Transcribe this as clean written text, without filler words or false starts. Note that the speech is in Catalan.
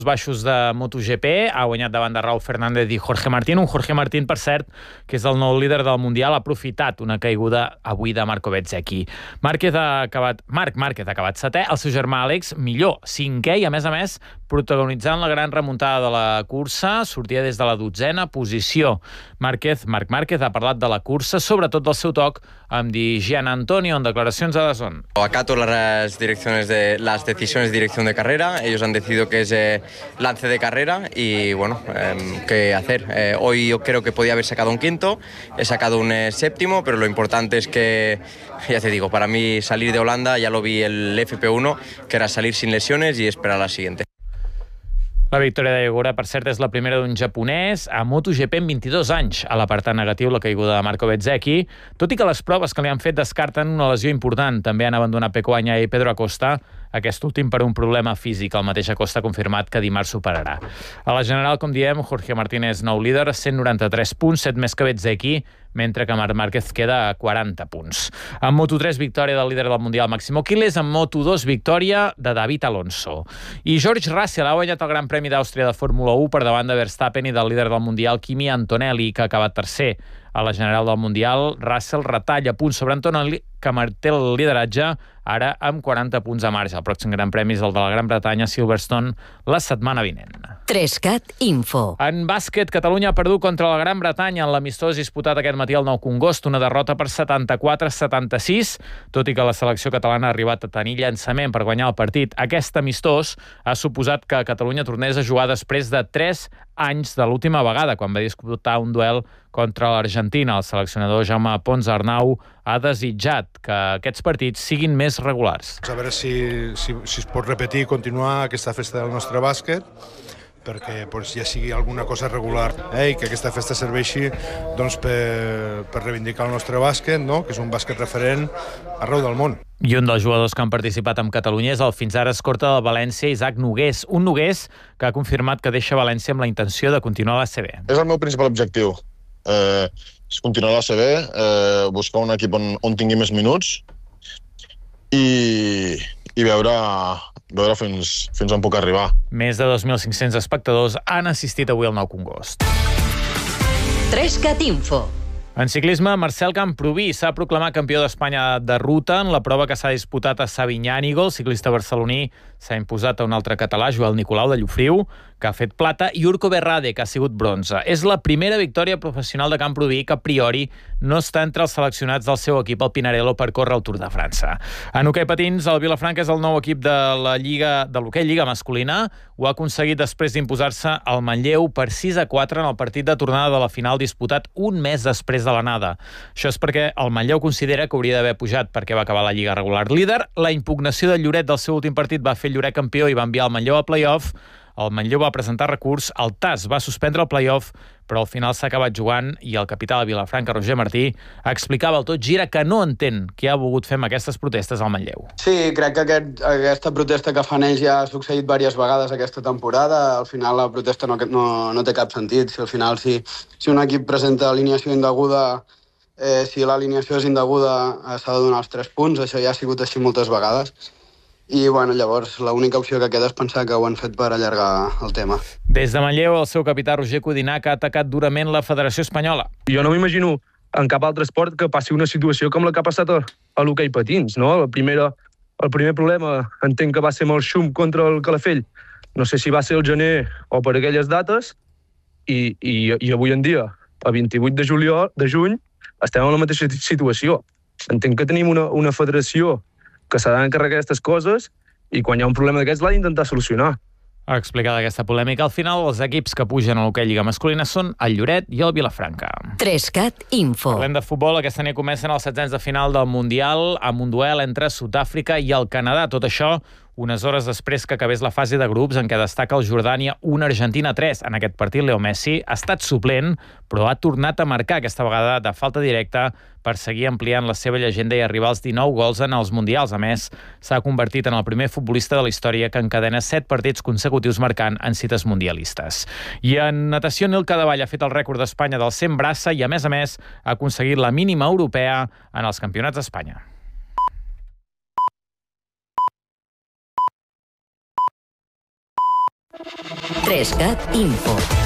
baixos de MotoGP, ha guanyat davant de Raúl Fernández i Jorge Martín, un Jorge Martín, per cert, que és el nou líder del Mundial, ha aprofitat una caiguda avui de Marco Bezzecchi. Marc Márquez ha acabat setè, el seu germà Àlex millor, cinquè, i a més, protagonitzant la gran remuntada de la cursa, sortia des de la 12a posició. Marc Márquez ha parlat de la cursa, sobretot del seu toc amb Di Gian Antonio en declaracions a DAZN. Acato las decisiones de dirección de carrera, ellos han decidido que es lance de carrera y bueno, ¿qué hacer? Hoy yo creo que podía haber sacado un quinto, he sacado un séptimo, pero lo importante es que, ya te digo, para mí salir de Holanda, ya lo vi el FP1, que era salir sin lesiones y esperar a la siguiente. La victòria de Yogura, per cert, és la primera d'un japonès a MotoGP en 22 anys. A l'apartat negatiu, la caiguda de Marco Bezzecchi, tot i que les proves que li han fet descarten una lesió important. També han abandonat Pecco Bagnaia i Pedro Acosta, aquest últim per un problema físic. El mateix Acosta ha confirmat que dimarts superarà. A la general, com diem, Jorge Martínez, nou líder, 193 punts, 7 més que Bezzecchi, mentre que Marc Márquez queda a 40 punts. En Moto3, victòria del líder del Mundial Máximo Quiles. En Moto2, victòria de David Alonso. I George Russell ha guanyat el Gran Premi d'Àustria de Fórmula 1 per davant de Verstappen i del líder del Mundial, Kimi Antonelli, que ha acabat tercer. A la general del Mundial, Russell retalla punts sobre Antonelli, que manté el lideratge ara amb 40 punts de marge. El pròxim Gran Premi és el de la Gran Bretanya, Silverstone, la setmana vinent. 3CAT Info. En bàsquet, Catalunya ha perdut contra la Gran Bretanya en l'amistós disputat aquest matí al Nou Congost, una derrota per 74-76, tot i que la selecció catalana ha arribat a tenir llançament per guanyar el partit. Aquest amistós ha suposat que Catalunya tornés a jugar després de 3 anys de l'última vegada, quan va disputar un duel contra l'Argentina. El seleccionador Jaume Pons Arnau ha desitjat que aquests partits siguin més regulars. A veure si es pot repetir i continuar aquesta festa del nostre bàsquet, perquè ja sigui alguna cosa regular, i que aquesta festa serveixi per reivindicar el nostre bàsquet, que és un bàsquet referent arreu del món. I un dels jugadors que han participat amb Catalunya és el fins ara escorta del València, Isaac Nogués. Un Nogués que ha confirmat que deixa València amb la intenció de continuar a l'ACB. És el meu principal objectiu. És continuar a l'ACB, buscar un equip on tingui més minuts i veure fins on puc arribar. Més de 2.500 espectadors han assistit avui al Nou Congost. 3CAT Info. En ciclisme, Marcel Camprubí s'ha proclamat campió d'Espanya de ruta en la prova que s'ha disputat a Sabinyànigo. El ciclista barceloní s'ha imposat a un altre català, Joel Nicolau de Llofriu, que ha fet plata, i Urco Berrade, que ha sigut bronze. És la primera victòria professional de Camprubí que a priori no està entre els seleccionats del seu equip, el Pinarello, per córrer el Tour de França. En hoquei patins, el Vilafranca és el nou equip de l'hoquei Lliga masculina. Ho ha aconseguit després d'imposar-se al Manlleu per 6-4 en el partit de tornada de la final disputat un mes després de l'anada. Això és perquè el Manlleu considera que hauria d'haver pujat perquè va acabar la Lliga regular líder. La impugnació de Lloret del seu últim partit va fer Lloret campió i va enviar el Manlleu a play-off. El Manlleu va presentar recurs, el TAS va suspendre el play-off, però al final s'ha acabat jugant i el capità de Vilafranca, Roger Martí, explicava al Tot Gira que no entén què ha volgut fer amb aquestes protestes al Manlleu. Sí, crec que aquesta protesta que fan ells ja ha succeït diverses vegades aquesta temporada. Al final la protesta no té cap sentit. Si al final si un equip presenta alineació indeguda, si l'alineació és indeguda s'ha de donar els 3 punts. Això ja ha sigut així moltes vegades. I llavors l'única opció que queda és pensar que ho han fet per allargar el tema. Des de Manlleu, el seu capità Roger Codinac ha atacat durament la Federació Espanyola. Jo no m'imagino en cap altre esport que passi una situació com la que ha passat a l'hoquei patins, no? El primer problema entenc que va ser amb el Xum contra el Calafell. No sé si va ser el gener o per aquelles dates i avui en dia, a 28 de juny, estem en la mateixa situació. Entenc que tenim una federació que s'ha d'encarregar d'aquestes coses i quan hi ha un problema d'aquests l'ha d'intentar solucionar. Ha explicat aquesta polèmica. Al final, els equips que pugen a l'hoquei Lliga masculina són el Lloret i el Vilafranca. 3CAT Info. Parlem de futbol. Aquesta nit comencen els 16 de final del Mundial amb un duel entre Sud-àfrica i el Canadà. Tot això unes hores després que acabés la fase de grups en què destaca el Jordània 1, Argentina 3. En aquest partit, Leo Messi ha estat suplent, però ha tornat a marcar, aquesta vegada de falta directa, per seguir ampliant la seva llegenda i arribar als 19 gols en els Mundials. A més, s'ha convertit en el primer futbolista de la història que encadena 7 partits consecutius marcant en cites mundialistes. I en natació, Nil Cadevall ha fet el rècord d'Espanya del 100 braça i, a més, ha aconseguit la mínima europea en els campionats d'Espanya. 3CAT Info.